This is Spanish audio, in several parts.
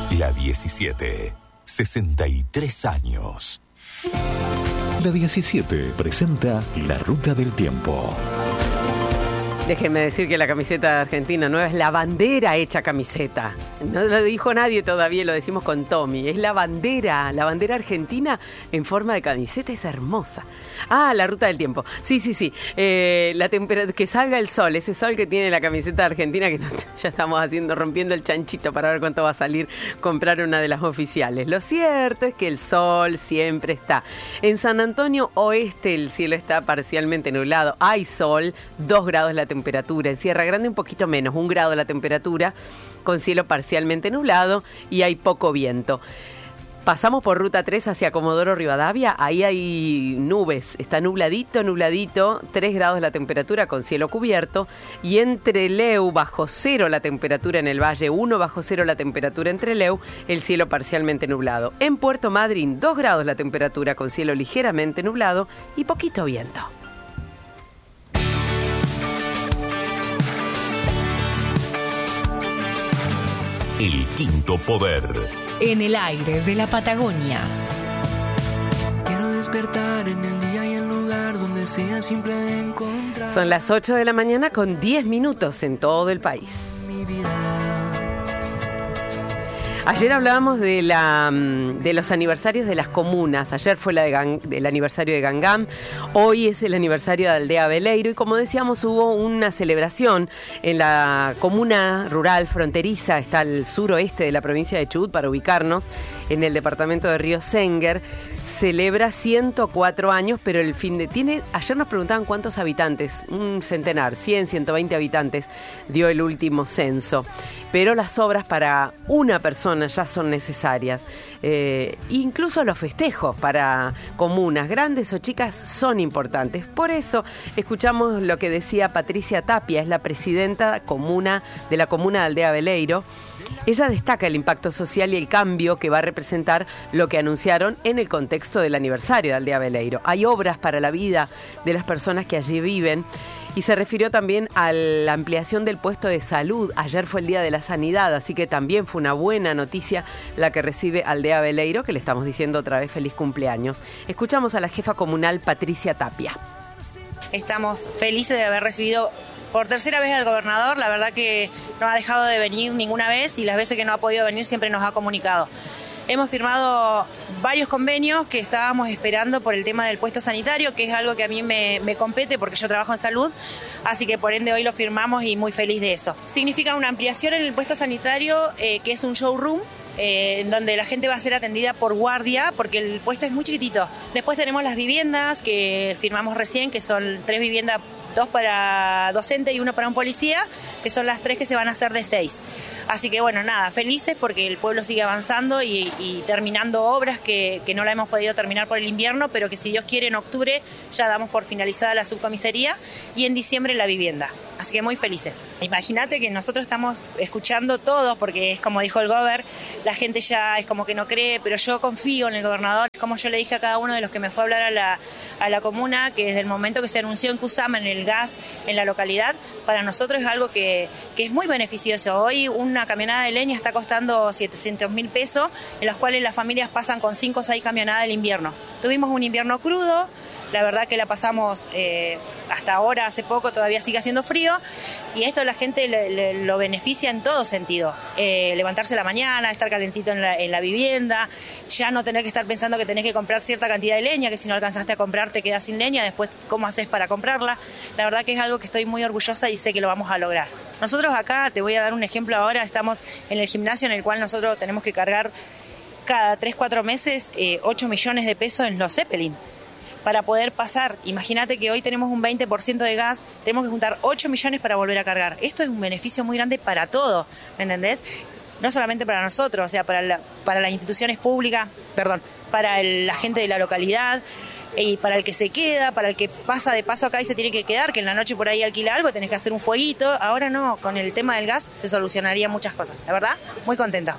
La 17. 63 años. La 17 presenta La Ruta del Tiempo. Déjenme decir que la camiseta argentina no es la bandera hecha camiseta. No lo dijo nadie todavía, lo decimos con Tommy. Es la bandera argentina en forma de camiseta, es hermosa. Ah, la ruta del tiempo. Sí. Que salga el sol, ese sol que tiene la camiseta argentina, que ya estamos rompiendo el chanchito para ver cuánto va a salir comprar una de las oficiales. Lo cierto es que el sol siempre está. En San Antonio Oeste el cielo está parcialmente nublado. Hay sol, 2 grados la temperatura. En Sierra Grande un poquito menos, 1 grado la temperatura, con cielo parcialmente nublado y hay poco viento. Pasamos por Ruta 3 hacia Comodoro Rivadavia, ahí hay nubes, está nubladito, 3 grados la temperatura con cielo cubierto, y en Trelew bajo cero la temperatura en el valle, 1 bajo cero la temperatura en Trelew, el cielo parcialmente nublado. En Puerto Madryn 2 grados la temperatura con cielo ligeramente nublado y poquito viento. El quinto poder. En el aire de la Patagonia. Quiero despertar en el día y el lugar donde sea simple de encontrar. Son las 8 de la mañana con 10 minutos en todo el país. Mi vida. Ayer hablábamos de los aniversarios de las comunas. Ayer fue el aniversario de Gangam, hoy es el aniversario de Aldea Veleiro y como decíamos hubo una celebración en la comuna rural fronteriza, está al suroeste de la provincia de Chubut para ubicarnos, en el departamento de Río Sénguer. Celebra 104 años, pero ayer nos preguntaban cuántos habitantes, un centenar, 100, 120 habitantes dio el último censo. Pero las obras para una persona ya son necesarias. Incluso los festejos para comunas, grandes o chicas, son importantes. Por eso escuchamos lo que decía Patricia Tapia, es la presidenta de la comuna de Aldea Veleiro. Ella destaca el impacto social y el cambio que va a representar lo que anunciaron en el contexto del aniversario de Aldea Veleiro. Hay obras para la vida de las personas que allí viven y se refirió también a la ampliación del puesto de salud. Ayer fue el Día de la Sanidad, así que también fue una buena noticia la que recibe Aldea Veleiro, que le estamos diciendo otra vez feliz cumpleaños. Escuchamos a la jefa comunal Patricia Tapia. Estamos felices de haber recibido por tercera vez al gobernador. La verdad que no ha dejado de venir ninguna vez y las veces que no ha podido venir siempre nos ha comunicado. Hemos firmado varios convenios que estábamos esperando por el tema del puesto sanitario, que es algo que a mí me compete porque yo trabajo en salud, así que por ende hoy lo firmamos y muy feliz de eso. Significa una ampliación en el puesto sanitario, que es un showroom, en donde la gente va a ser atendida por guardia porque el puesto es muy chiquitito. Después tenemos las viviendas que firmamos recién, que son 3 viviendas, 2 para docente y 1 para un policía, que son las 3 que se van a hacer de 6. Así que bueno, nada, felices porque el pueblo sigue avanzando y terminando obras que no la hemos podido terminar por el invierno, pero que si Dios quiere en octubre ya damos por finalizada la subcomisaría y en diciembre la vivienda. Así que muy felices. Imagínate que nosotros estamos escuchando todo, porque es como dijo el gober, la gente ya es como que no cree, pero yo confío en el gobernador. Como yo le dije a cada uno de los que me fue a hablar a la comuna, que desde el momento que se anunció en Cusama, en el gas, en la localidad, para nosotros es algo que es muy beneficioso. Hoy una camionada de leña está costando 700.000 pesos, en los cuales las familias pasan con 5 o 6 camionadas del invierno. Tuvimos un invierno crudo, la verdad que la pasamos hasta ahora, hace poco, todavía sigue haciendo frío, y esto la gente lo beneficia en todo sentido. Levantarse a la mañana, estar calentito en la vivienda, ya no tener que estar pensando que tenés que comprar cierta cantidad de leña, que si no alcanzaste a comprar te quedas sin leña, después cómo haces para comprarla. La verdad que es algo que estoy muy orgullosa y sé que lo vamos a lograr. Nosotros acá, te voy a dar un ejemplo ahora, estamos en el gimnasio en el cual nosotros tenemos que cargar cada 3-4 meses 8 millones de pesos en los Zeppelin para poder pasar. Imagínate que hoy tenemos un 20% de gas, tenemos que juntar 8 millones para volver a cargar. Esto es un beneficio muy grande para todo, ¿me entendés? No solamente para nosotros, o sea, para las instituciones públicas, para la gente de la localidad, y para el que se queda, para el que pasa de paso acá y se tiene que quedar, que en la noche por ahí alquila algo, tenés que hacer un fueguito. Ahora no, con el tema del gas se solucionarían muchas cosas. La verdad, muy contenta.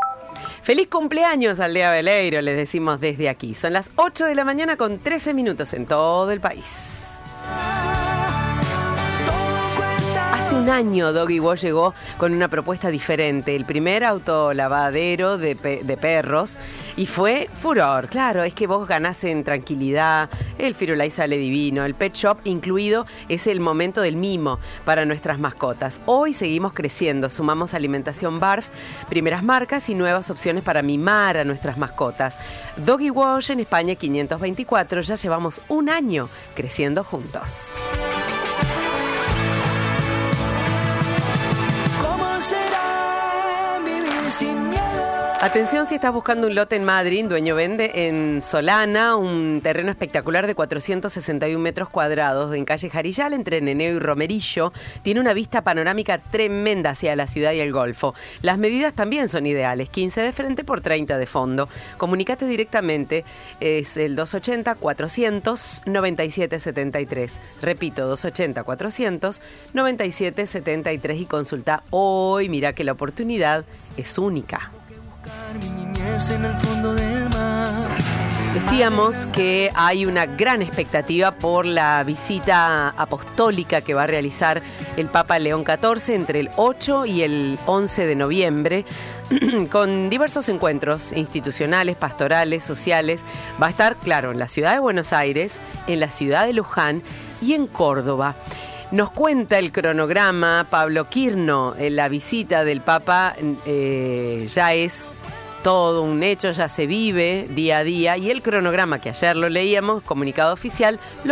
Feliz cumpleaños, Aldea Veleiro, les decimos desde aquí. Son las 8 de la mañana con 13 minutos en todo el país. un año Doggy Wash llegó con una propuesta diferente. El primer autolavadero de perros y fue furor. Claro, es que vos ganás en tranquilidad, el Firulais sale divino, el pet shop incluido, es el momento del mimo para nuestras mascotas. Hoy seguimos creciendo, sumamos alimentación Barf, primeras marcas y nuevas opciones para mimar a nuestras mascotas. Doggy Wash en España 524, ya llevamos un año creciendo juntos. Atención si estás buscando un lote en Madrid, Dueño vende en Solana, un terreno espectacular de 461 metros cuadrados en calle Jarillal, entre Neneo y Romerillo. Tiene una vista panorámica tremenda hacia la ciudad y el Golfo. Las medidas también son ideales, 15 de frente por 30 de fondo. Comunicate directamente, es el 280-400-9773. Repito, 280-400-9773 y consulta hoy. Mira que la oportunidad es única. Decíamos que hay una gran expectativa por la visita apostólica que va a realizar el Papa León XIV entre el 8 y el 11 de noviembre, con diversos encuentros institucionales, pastorales, sociales. Va a estar, claro, en la ciudad de Buenos Aires, en la ciudad de Luján y en Córdoba. Nos cuenta el cronograma Pablo Quirno, la visita del Papa ya es todo un hecho, ya se vive día a día, y el cronograma que ayer lo leíamos, comunicado oficial,